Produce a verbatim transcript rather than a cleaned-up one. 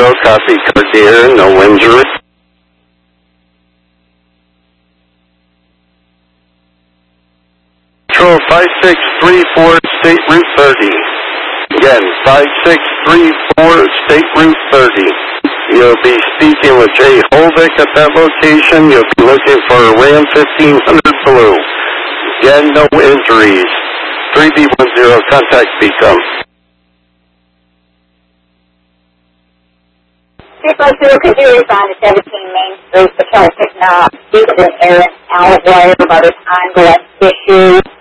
zero, copy, Cartier, no injury. Control five six three four, State Route thirty. Again, five six three four, State Route thirty. You'll be speaking with Jay Holvick at that location. You'll be looking for a Ram fifteen hundred Blue. Again, no injuries. three B one zero, contact Beacom. three five zero, could you respond to seventeen Main Street, Patel picking up Houston Aaron Alwire by the time the last issue?